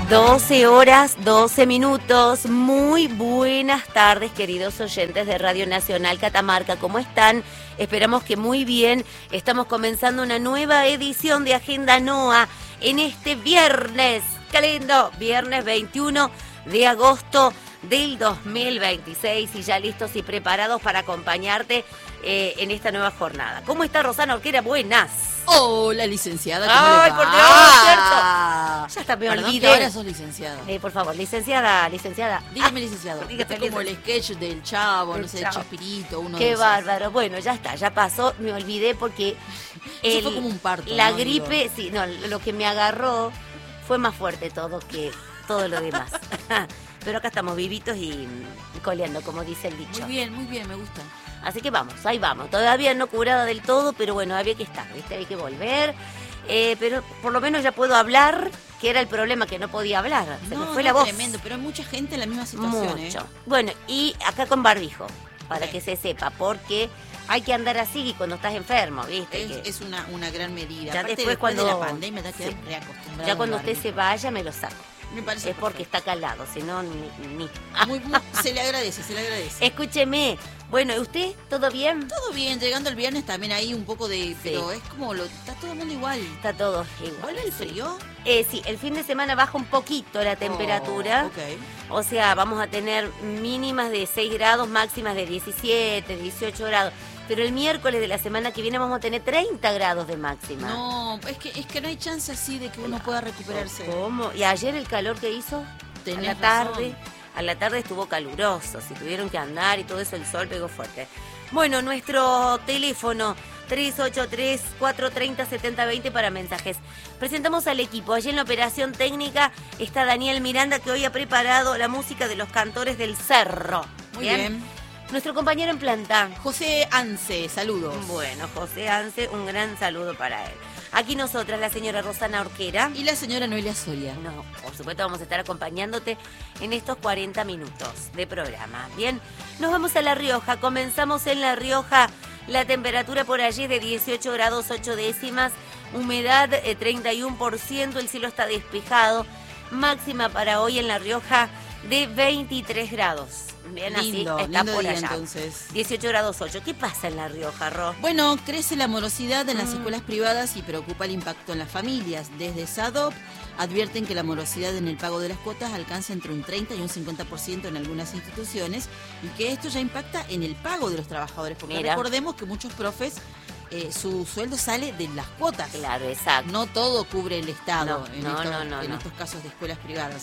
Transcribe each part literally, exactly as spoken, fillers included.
doce horas, doce minutos. Muy buenas tardes, queridos oyentes de Radio Nacional Catamarca. ¿Cómo están? Esperamos que muy bien. Estamos comenzando una nueva edición de Agenda NOA en este viernes. ¡Qué lindo! Viernes veintiuno de agosto del dos mil veintiséis y ya listos y preparados para acompañarte eh, en esta nueva jornada. ¿Cómo está Rosana Orquera? Buenas. Hola, licenciada. ¿Cómo Ay, le va? por Dios, ¿cierto? Ya está, me Perdón olvidé. que ahora sos licenciada. Eh, por favor, licenciada, licenciada. Dígame, Ah, licenciado. dígame, Este es como el sketch del Chavo, Del no sé, Chavo. del Chespirito, uno Qué de esos. bárbaro. Bueno, ya está, ya pasó. Me olvidé porque Eso fue como un parto, la ¿no? gripe, Digo. sí, no, lo que me agarró fue más fuerte todo que todo lo demás. Pero acá estamos vivitos y, y coleando, como dice el dicho. Muy bien, muy bien, me gusta. Así que vamos, ahí vamos. Todavía no curada del todo, pero bueno, había que estar, ¿viste? Hay que volver. Eh, pero por lo menos ya puedo hablar, que era el problema, que no podía hablar. Se no, me fue no, la voz. tremendo, pero hay mucha gente en la misma situación, Mucho. ¿eh? Bueno, y acá con barbijo, para Ok. que se sepa, porque hay que andar así cuando estás enfermo, ¿viste? Es, que es una, una gran medida. Ya Aparte, después después de cuando- la pandemia te has quedado sí. reacostumbrado. ya cuando al usted se barbijo. vaya me lo saco. Me parece Es porque perfecto. está calado, si no, ni... ni. Muy, muy- se le agradece, se le agradece. Escúcheme, bueno, ¿y usted? ¿Todo bien? Todo bien, llegando el viernes también hay un poco de... Pero es como, lo, está todo el mundo igual. Está todo igual. ¿Vuelve el sí. frío? Eh, sí, el fin de semana baja un poquito la temperatura. Oh, ok. O sea, vamos a tener mínimas de seis grados, máximas de diecisiete, dieciocho grados. Pero el miércoles de la semana que viene vamos a tener treinta grados de máxima. No, es que, es que no hay chance así de que uno pueda recuperarse. ¿Cómo? ¿Y ayer el calor que hizo? Tenés a la tarde. razón. A la tarde estuvo caluroso, si tuvieron que andar y todo eso, el sol pegó fuerte. Bueno, nuestro teléfono tres ocho tres, cuatro tres cero, siete cero dos cero para mensajes. Presentamos al equipo. Allí en la operación técnica está Daniel Miranda, que hoy ha preparado la música de los cantores del Cerro. Muy bien. Nuestro compañero en planta. José Anse, saludos. Bueno, José Anse, un gran saludo para él. Aquí nosotras, la señora Rosana Orquera. Y la señora Noelia Soria. No, por supuesto vamos a estar acompañándote en estos cuarenta minutos de programa. Bien, nos vamos a La Rioja. Comenzamos en La Rioja. La temperatura por allí es de dieciocho grados ocho décimas. Humedad eh, treinta y uno por ciento. El cielo está despejado. Máxima para hoy en La Rioja de veintitrés grados. Bien, Lindo, así está lindo por día, allá. entonces. dieciocho grados ocho. ¿Qué pasa en La Rioja, Ro? Bueno, crece la morosidad en las Mm. escuelas privadas y preocupa el impacto en las familias. Desde SADOP advierten que la morosidad en el pago de las cuotas alcanza entre un treinta y un cincuenta por ciento en algunas instituciones y que esto ya impacta en el pago de los trabajadores. Porque Mira. recordemos que muchos profes, eh, su sueldo sale de las cuotas. Claro, exacto. No todo cubre el Estado No, en, no, estos, no, no, en no. estos casos de escuelas privadas.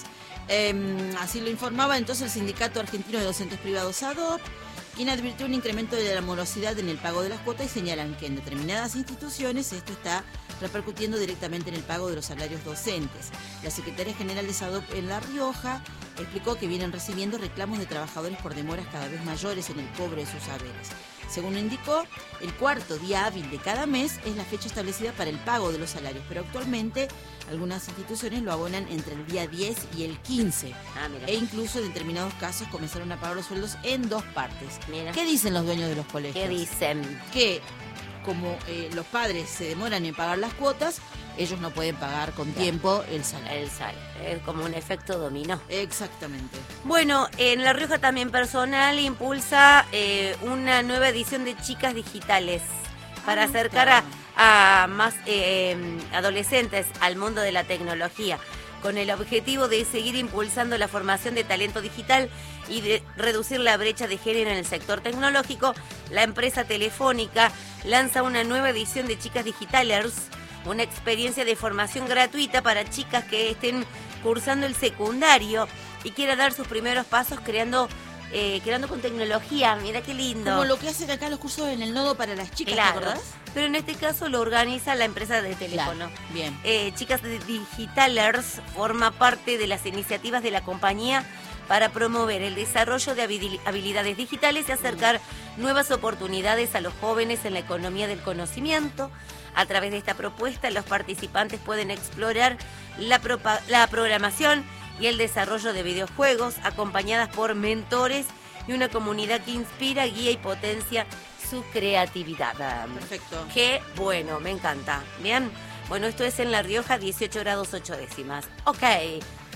Eh, así lo informaba entonces el Sindicato Argentino de Docentes Privados SADOP, quien advirtió un incremento de la morosidad en el pago de las cuotas y señalan que en determinadas instituciones esto está repercutiendo directamente en el pago de los salarios docentes. La Secretaria General de SADOP en La Rioja explicó que vienen recibiendo reclamos de trabajadores por demoras cada vez mayores en el cobro de sus saberes. Según indicó, el cuarto día hábil de cada mes es la fecha establecida para el pago de los salarios, pero actualmente algunas instituciones lo abonan entre el día diez y el quince. Ah, mira. E incluso en determinados casos comenzaron a pagar los sueldos en dos partes. Mira. ¿Qué dicen los dueños de los colegios? ¿Qué dicen? Que como eh, los padres se demoran en pagar las cuotas, ellos no pueden pagar con Claro. tiempo el salario. El sal. Es como un efecto dominó. Exactamente. Bueno, en La Rioja también personal impulsa eh, una nueva edición de Chicas Digitales para Ah, acercar a, a más eh, adolescentes al mundo de la tecnología, con el objetivo de seguir impulsando la formación de talento digital y de reducir la brecha de género en el sector tecnológico. La empresa Telefónica lanza una nueva edición de Chicas Digitales, una experiencia de formación gratuita para chicas que estén cursando el secundario y quiera dar sus primeros pasos creando eh, creando con tecnología. Mira qué lindo. Como lo que hacen acá los cursos en el nodo para las chicas, Claro, ¿te acordás? pero en este caso lo organiza la empresa de teléfono. Claro, bien. Eh, Chicas Digitalers forma parte de las iniciativas de la compañía para promover el desarrollo de habil- habilidades digitales y acercar nuevas oportunidades a los jóvenes en la economía del conocimiento. A través de esta propuesta, los participantes pueden explorar la, propa- la programación y el desarrollo de videojuegos, acompañadas por mentores y una comunidad que inspira, guía y potencia su creatividad. Perfecto. Qué bueno, me encanta. Bien, bueno, esto es en La Rioja, dieciocho grados ocho décimas. Ok,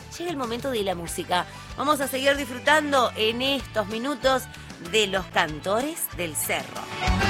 llega el momento de la música. Vamos a seguir disfrutando en estos minutos de los cantores del cerro.